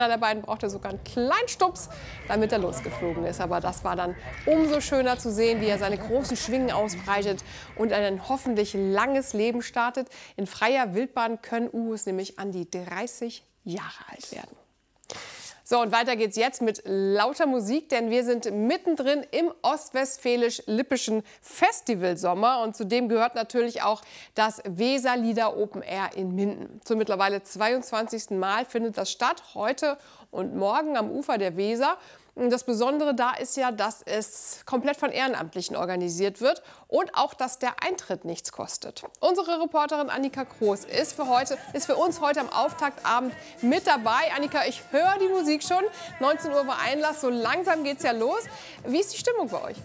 der beiden brauchte sogar einen kleinen Stups, damit er losgeflogen ist. Aber das war dann umso schöner zu sehen, wie er seine großen Schwingen ausbreitet und ein hoffentlich langes Leben startet. In freier Wildbahn können Uhus nämlich an die 30 Jahre alt werden. So, und weiter geht's jetzt mit lauter Musik, denn wir sind mittendrin im ostwestfälisch-lippischen Festivalsommer. Und zu dem gehört natürlich auch das Weserlieder Open Air in Minden. Zum mittlerweile 22. Mal findet das statt, heute und morgen am Ufer der Weser. Das Besondere da ist ja, dass es komplett von Ehrenamtlichen organisiert wird und auch, dass der Eintritt nichts kostet. Unsere Reporterin Annika Groß ist für uns heute am Auftaktabend mit dabei. Annika, ich höre die Musik schon. 19 Uhr war Einlass, so langsam geht's ja los. Wie ist die Stimmung bei euch?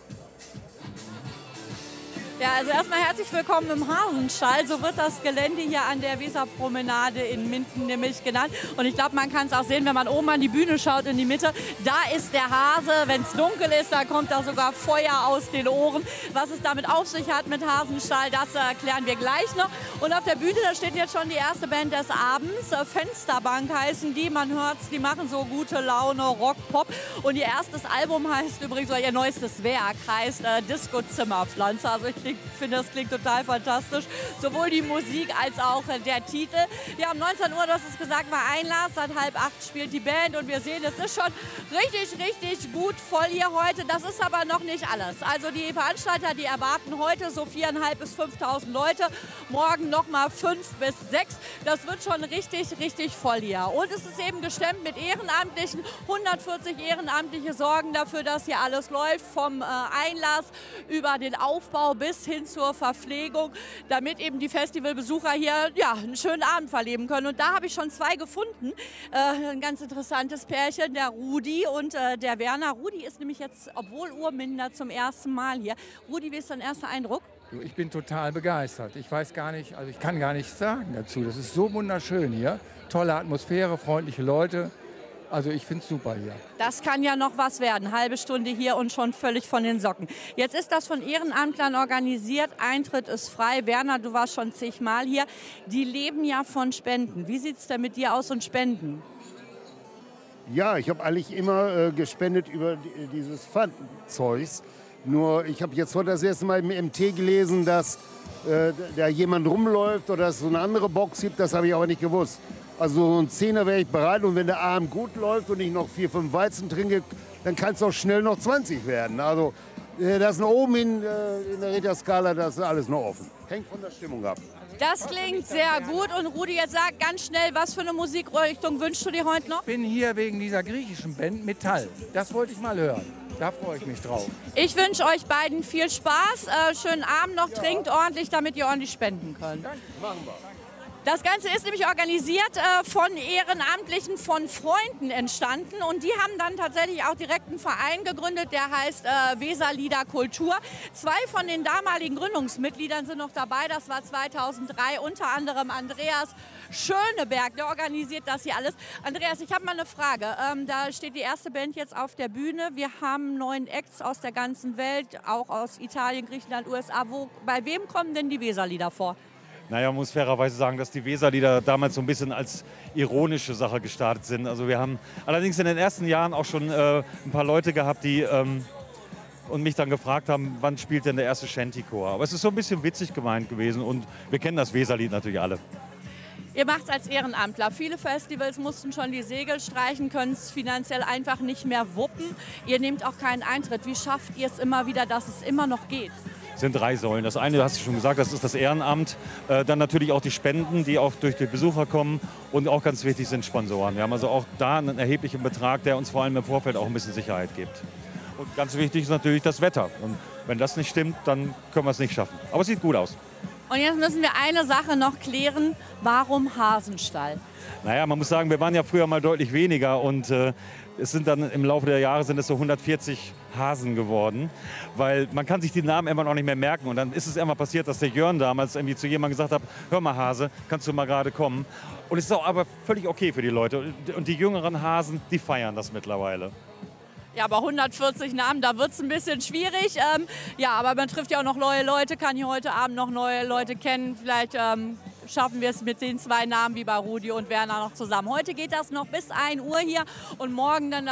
Ja, also erstmal herzlich willkommen im Hasenstall. So wird das Gelände hier an der Weserpromenade in Minden nämlich genannt. Und ich glaube, man kann es auch sehen, wenn man oben an die Bühne schaut in die Mitte. Da ist der Hase. Wenn es dunkel ist, da kommt da sogar Feuer aus den Ohren. Was es damit auf sich hat mit Hasenstall, das erklären wir gleich noch. Und auf der Bühne, da steht jetzt schon die erste Band des Abends. Fensterbank heißen die. Man hört es, die machen so gute Laune, Rock, Pop. Und ihr erstes Album heißt übrigens, oder ihr neuestes Werk heißt Disco Zimmerpflanze. Also ich finde, das klingt total fantastisch. Sowohl die Musik als auch der Titel. Ja, um 19 Uhr, das ist gesagt, war Einlass. Seit 7:30 spielt die Band und wir sehen, es ist schon richtig gut voll hier heute. Das ist aber noch nicht alles. Also die Veranstalter, die erwarten heute so 4.500 bis 5.000 Leute. Morgen noch mal 5 bis 6. Das wird schon richtig voll hier. Und es ist eben gestemmt mit Ehrenamtlichen. 140 Ehrenamtliche sorgen dafür, dass hier alles läuft. Vom Einlass über den Aufbau bis hin zur Verpflegung, damit eben die Festivalbesucher hier ja, einen schönen Abend verleben können. Und da habe ich schon 2 gefunden. Ein ganz interessantes Pärchen, der Rudi und der Werner. Rudi ist nämlich jetzt, obwohl Urminder, zum ersten Mal hier. Rudi, wie ist dein erster Eindruck? Ich bin total begeistert. Ich weiß gar nicht, also ich kann gar nichts sagen dazu. Das ist so wunderschön hier. Tolle Atmosphäre, freundliche Leute. Also ich finde es super hier. Das kann ja noch was werden. Halbe Stunde hier und schon völlig von den Socken. Jetzt ist das von Ehrenamtlern organisiert. Eintritt ist frei. Werner, du warst schon zigmal hier. Die leben ja von Spenden. Wie sieht es denn mit dir aus und Spenden? Ja, ich habe eigentlich immer gespendet über dieses Pfandzeugs. Nur ich habe jetzt heute das erste Mal im MT gelesen, dass da jemand rumläuft oder dass es so eine andere Box gibt. Das habe ich aber nicht gewusst. Also so ein Zehner wäre ich bereit und wenn der Abend gut läuft und ich noch 4, 5 Weizen trinke, dann kann es auch schnell noch 20 werden. Also das nach oben hin in der Ritterskala, das ist alles noch offen. Hängt von der Stimmung ab. Das klingt sehr gut. Und Rudi, jetzt sag ganz schnell, was für eine Musikrichtung wünschst du dir heute noch? Ich bin hier wegen dieser griechischen Band Metall. Das wollte ich mal hören. Da freue ich mich drauf. Ich wünsche euch beiden viel Spaß. Schönen Abend noch, trinkt ordentlich, damit ihr ordentlich spenden könnt. Danke, machen wir. Das Ganze ist nämlich organisiert von Ehrenamtlichen, von Freunden entstanden. Und die haben dann tatsächlich auch direkt einen Verein gegründet, der heißt Weserlieder Kultur. 2 von den damaligen Gründungsmitgliedern sind noch dabei. Das war 2003 unter anderem Andreas Schöneberg. Der organisiert das hier alles. Andreas, ich habe mal eine Frage. Da steht die erste Band jetzt auf der Bühne. Wir haben 9 Acts aus der ganzen Welt, auch aus Italien, Griechenland, USA. Bei wem kommen denn die Weserlieder vor? Naja, man muss fairerweise sagen, dass die Weserlieder damals so ein bisschen als ironische Sache gestartet sind. Also wir haben allerdings in den ersten Jahren auch schon ein paar Leute gehabt, die und mich dann gefragt haben, wann spielt denn der erste Shantychor. Aber es ist so ein bisschen witzig gemeint gewesen und wir kennen das Weserlied natürlich alle. Ihr macht es als Ehrenamtler. Viele Festivals mussten schon die Segel streichen, können es finanziell einfach nicht mehr wuppen. Ihr nehmt auch keinen Eintritt. Wie schafft ihr es immer wieder, dass es immer noch geht? Es sind 3 Säulen. Das eine, hast du schon gesagt, das ist das Ehrenamt. Dann natürlich auch die Spenden, die auch durch die Besucher kommen. Und auch ganz wichtig sind Sponsoren. Wir haben also auch da einen erheblichen Betrag, der uns vor allem im Vorfeld auch ein bisschen Sicherheit gibt. Und ganz wichtig ist natürlich das Wetter. Und wenn das nicht stimmt, dann können wir es nicht schaffen. Aber es sieht gut aus. Und jetzt müssen wir eine Sache noch klären. Warum Hasenstall? Naja, man muss sagen, wir waren ja früher mal deutlich weniger und es sind dann im Laufe der Jahre sind es so 140 Hasen geworden, weil man kann sich die Namen immer noch nicht mehr merken. Und dann ist es immer passiert, dass der Jörn damals irgendwie zu jemandem gesagt hat, hör mal Hase, kannst du mal gerade kommen? Und es ist auch aber völlig okay für die Leute. Und die jüngeren Hasen, die feiern das mittlerweile. Ja, aber 140 Namen, da wird es ein bisschen schwierig. Ja, aber man trifft ja auch noch neue Leute, kann hier heute Abend noch neue Leute kennen. Vielleicht schaffen wir es mit den zwei Namen wie bei Rudi und Werner noch zusammen. Heute geht das noch bis 1 Uhr hier und morgen dann